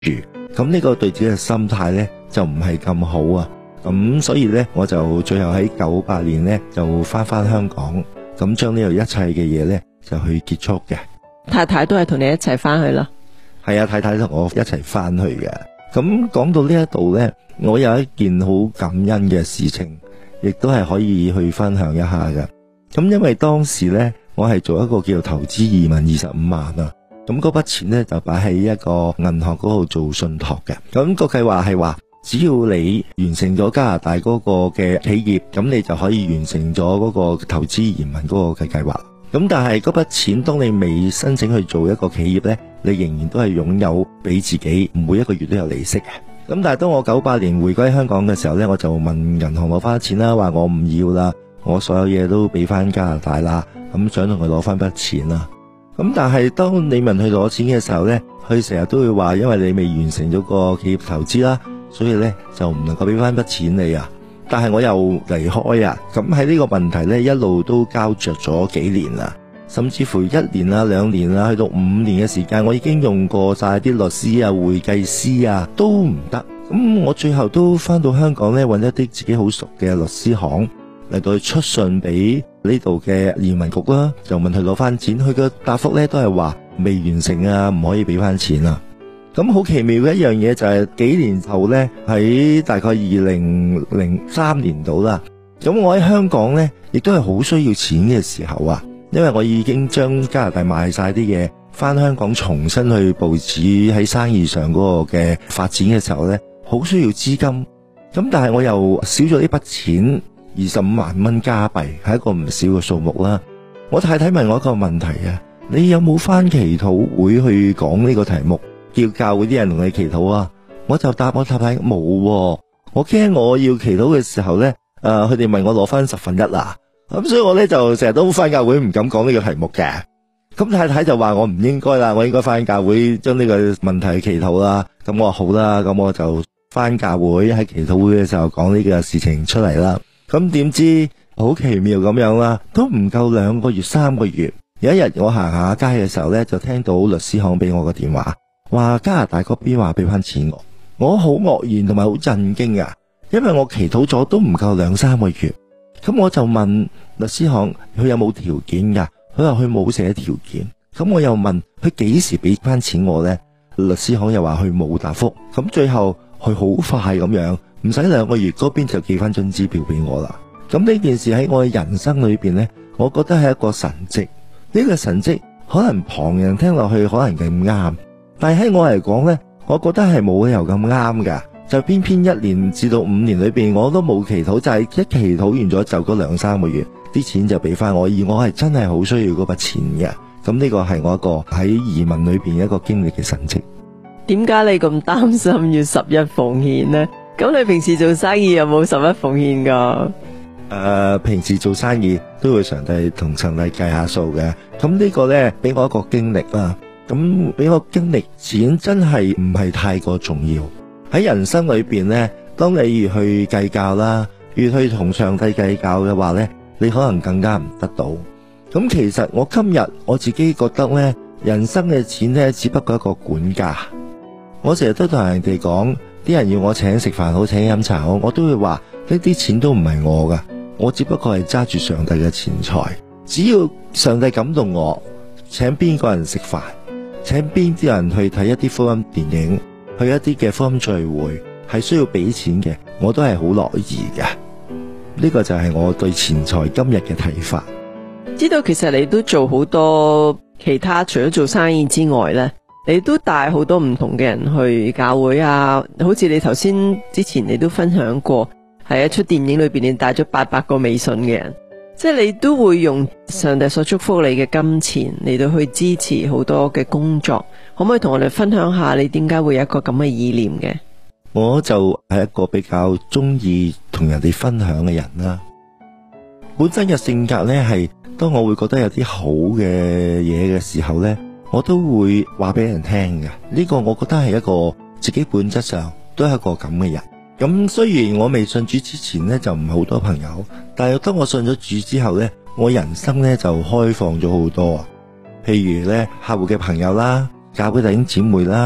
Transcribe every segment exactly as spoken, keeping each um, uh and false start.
住，咁呢個對自己嘅心態呢，就唔係咁好啊。咁所以呢，我就最後喺九八年呢，就翻翻香港，咁將呢度一切嘅嘢呢，就去結束嘅。 太太都係同你一齊翻去啦？ 係啊，太太同我一齊翻去嘅。咁講到呢一度呢，我有一件好感恩嘅事情，亦都係可以去分享一下嘅。咁因為當時呢，我係做一個叫做投資移民二十五萬啊，咁嗰筆錢呢，就擺喺一個銀行嗰度做信託嘅。咁個計劃係話，只要你完成咗加拿大嗰個嘅企業，咁你就可以完成咗嗰個投資移民嗰個嘅計劃。咁但係嗰筆錢，當你未申請去做一個企業呢，你仍然都係擁有俾自己每一個月都有利息嘅。咁但係當我九八年回歸香港嘅時候呢，我就問銀行攞翻錢啦，話我唔要啦，我所有嘢都俾翻加拿大啦，咁想同佢攞翻筆錢啦。咁但係當你問佢攞錢嘅時候呢，佢成日都會話，因為你未完成咗個企業投資啦，所以呢就唔能夠俾翻筆錢你啊。但係我又離開啊，咁喺呢個問題呢，一路都交着咗幾年啦，甚至乎一年啦、兩年啦，去到五年嘅時間，我已經用過晒啲律師啊、會計師啊，都唔得。咁我最後都翻到香港呢，揾一啲自己好熟嘅律師行嚟到去出信俾呢度嘅移民局啦，就問佢攞翻錢。佢嘅答覆呢都係話未完成啊，唔可以俾翻錢啊。咁好奇妙嘅一樣嘢就係幾年後呢，喺大概二零零三年度啦，咁我喺香港呢，亦都係好需要錢嘅時候啊，因為我已經將加拿大賣晒啲嘢，翻香港重新去部署喺生意上嗰個嘅發展嘅時候呢，好需要資金。咁但係我又少咗呢筆錢，二十五萬蚊加幣，係一個唔少嘅數目啦。我太太問我一個問題啊，你有冇翻祈禱會去講呢個題目？叫教會啲人同你祈禱啊，我就答我太太冇，我驚我要祈禱嘅時候呢，誒佢哋問我攞翻十分一啊，咁所以我呢就成日都翻教會唔敢講呢個題目嘅。咁太太就話我唔應該啦，我應該翻教會將呢個問題祈禱啦。咁我話好啦，咁我就翻教會喺祈禱會嘅時候講呢個事情出嚟啦。咁點知好奇妙咁樣啦，都唔夠兩個月三個月，有一日我行下街嘅時候呢，就聽到律師行俾我個電話。話加拿大嗰邊話俾翻錢我，我好愕然同埋好震驚啊！因為我祈禱咗都唔夠兩三個月，咁我就問律師行佢有冇條件噶？佢話佢冇寫條件，咁我又問佢幾時俾翻錢我呢？律師行又話佢冇答覆，咁最後佢好快咁樣，唔使兩個月嗰邊就寄翻張支票俾我啦。咁呢件事喺我嘅人生裏邊呢，我覺得係一個神蹟。呢個神蹟可能旁人聽落去可能咁啱。但係喺我嚟講呢，我覺得係冇理由咁啱噶，就偏偏一年至到五年裏邊我都冇祈禱，就係、是、一祈禱完咗就嗰兩三個月，啲錢就俾翻我，而我係真係好需要嗰筆錢嘅。咁呢個係我一個喺移民裏邊一個經歷嘅神蹟。 點解你咁擔心要十一奉獻呢？咁你平時做生意有冇十一奉獻噶？ 誒、呃，平時做生意都會上帝同上帝計下數嘅。咁呢個呢，俾我一個經歷啦。咁俾我經歷，錢真係唔係太過重要。喺人生裏邊呢，當你越去計較啦，越去同上帝計較嘅話呢，你可能更加唔得到。咁其實我今日我自己覺得呢，人生嘅錢呢，只不過一個管家。我成日都同人哋講，啲人要我請食飯好，請飲茶好，我都會話呢啲錢都唔係我噶，我只不過係揸住上帝嘅錢財。只要上帝感動我，請邊個人食飯，請邊啲人去睇一啲福音電影，去一啲嘅福音聚會，係需要俾錢嘅，我都係好樂意嘅。呢個就係我對錢財今日嘅睇法。 知道其實你都做好多其他，除咗做生意之外呢，你都帶好多唔同嘅人去教會啊。好似你頭先之前你都分享過，係一出電影裏邊你帶咗八百個未信嘅人。即係你都會用上帝所祝福你嘅金錢嚟到去支持好多嘅工作，可唔可以同我哋分享下你點解會有一個咁嘅意念嘅？ 我就係一個比較中意同人哋分享嘅人啦。本身嘅性格呢，係當我會覺得有啲好嘅嘢嘅時候呢，我都會話俾人聽嘅。呢個我覺得係一個自己本質上都係一個咁嘅人。咁雖然我未信主之前呢，就唔係好多朋友，但係當我信咗主之後呢，我人生呢就開放咗好多。譬如呢，客戶嘅朋友啦，教會弟兄姊妹啦，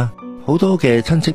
好多嘅親戚